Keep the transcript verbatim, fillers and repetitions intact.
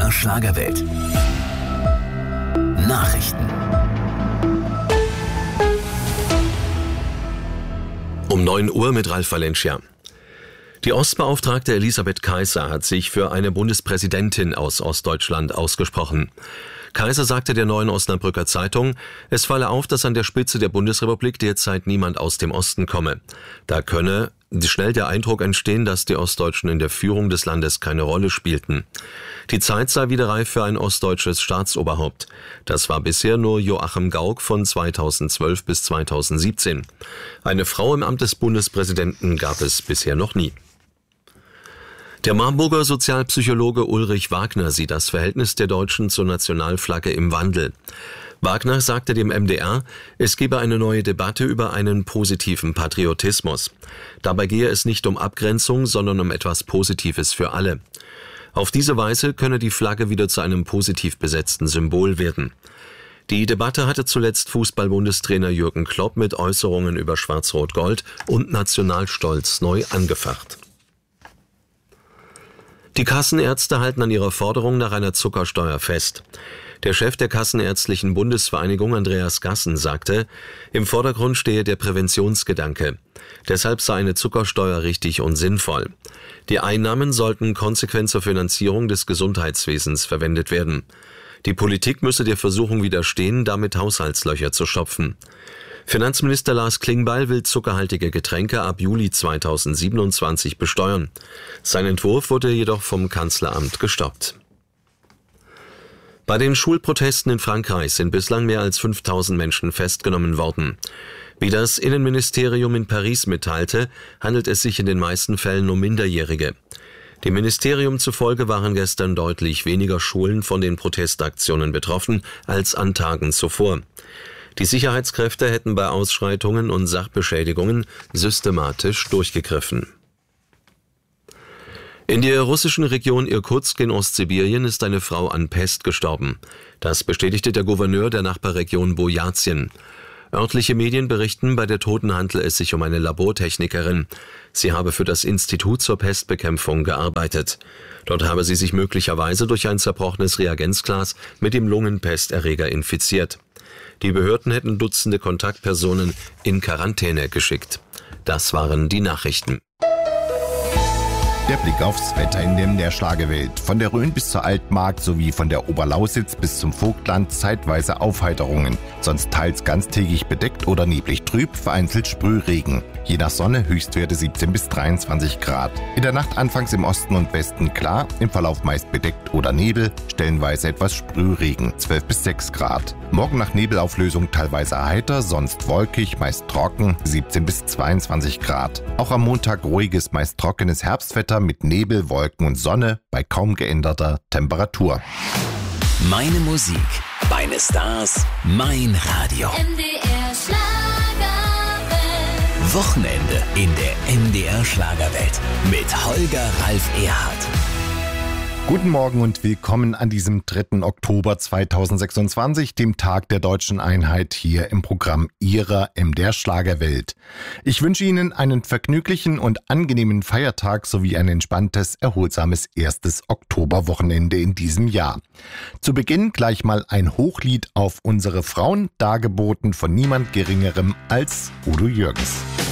R Schlagerwelt. Nachrichten. Um neun Uhr mit Ralf Valencia. Die Ostbeauftragte Elisabeth Kaiser hat sich für eine Bundespräsidentin aus Ostdeutschland ausgesprochen. Kaiser sagte der Neuen Osnabrücker Zeitung, es falle auf, dass an der Spitze der Bundesrepublik derzeit niemand aus dem Osten komme. Da könne schnell der Eindruck entstehen, dass die Ostdeutschen in der Führung des Landes keine Rolle spielten. Die Zeit sei wieder reif für ein ostdeutsches Staatsoberhaupt. Das war bisher nur Joachim Gauck von zweitausendzwölf bis zweitausendsiebzehn. Eine Frau im Amt des Bundespräsidenten gab es bisher noch nie. Der Marburger Sozialpsychologe Ulrich Wagner sieht das Verhältnis der Deutschen zur Nationalflagge im Wandel. Wagner sagte dem M D R, es gebe eine neue Debatte über einen positiven Patriotismus. Dabei gehe es nicht um Abgrenzung, sondern um etwas Positives für alle. Auf diese Weise könne die Flagge wieder zu einem positiv besetzten Symbol werden. Die Debatte hatte zuletzt Fußball-Bundestrainer Jürgen Klopp mit Äußerungen über Schwarz-Rot-Gold und Nationalstolz neu angefacht. Die Kassenärzte halten an ihrer Forderung nach einer Zuckersteuer fest. Der Chef der Kassenärztlichen Bundesvereinigung, Andreas Gassen, sagte, im Vordergrund stehe der Präventionsgedanke. Deshalb sei eine Zuckersteuer richtig und sinnvoll. Die Einnahmen sollten konsequent zur Finanzierung des Gesundheitswesens verwendet werden. Die Politik müsse der Versuchung widerstehen, damit Haushaltslöcher zu stopfen. Finanzminister Lars Klingbeil will zuckerhaltige Getränke ab Juli zweitausendsiebenundzwanzig besteuern. Sein Entwurf wurde jedoch vom Kanzleramt gestoppt. Bei den Schulprotesten in Frankreich sind bislang mehr als fünftausend Menschen festgenommen worden. Wie das Innenministerium in Paris mitteilte, handelt es sich in den meisten Fällen um Minderjährige. Dem Ministerium zufolge waren gestern deutlich weniger Schulen von den Protestaktionen betroffen als an Tagen zuvor. Die Sicherheitskräfte hätten bei Ausschreitungen und Sachbeschädigungen systematisch durchgegriffen. In der russischen Region Irkutsk in Ostsibirien ist eine Frau an Pest gestorben. Das bestätigte der Gouverneur der Nachbarregion Bojatzin. Örtliche Medien berichten, bei der Toten handle es sich um eine Labortechnikerin. Sie habe für das Institut zur Pestbekämpfung gearbeitet. Dort habe sie sich möglicherweise durch ein zerbrochenes Reagenzglas mit dem Lungenpesterreger infiziert. Die Behörden hätten Dutzende Kontaktpersonen in Quarantäne geschickt. Das waren die Nachrichten. Der Blick aufs Wetter in der M D R Schlagerwelt. Von der Rhön bis zur Altmark sowie von der Oberlausitz bis zum Vogtland zeitweise Aufheiterungen. Sonst teils ganztägig bedeckt oder neblig trüb, vereinzelt Sprühregen. Je nach Sonne Höchstwerte siebzehn bis dreiundzwanzig Grad. In der Nacht anfangs im Osten und Westen klar, im Verlauf meist bedeckt oder Nebel, stellenweise etwas Sprühregen, zwölf bis sechs Grad. Morgen nach Nebelauflösung teilweise heiter, sonst wolkig, meist trocken, siebzehn bis zweiundzwanzig Grad. Auch am Montag ruhiges, meist trockenes Herbstwetter mit Nebel, Wolken und Sonne bei kaum geänderter Temperatur. Meine Musik, meine Stars, mein Radio. M D R Schlagerwelt. Wochenende in der M D R Schlagerwelt mit Holger Ralf Erhardt. Guten Morgen und willkommen an diesem dritten Oktober zweitausendsechsundzwanzig, dem Tag der deutschen Einheit, hier im Programm Ihrer M D R Schlagerwelt. Ich wünsche Ihnen einen vergnüglichen und angenehmen Feiertag sowie ein entspanntes, erholsames erstes Oktoberwochenende in diesem Jahr. Zu Beginn gleich mal ein Hochlied auf unsere Frauen, dargeboten von niemand Geringerem als Udo Jürgens.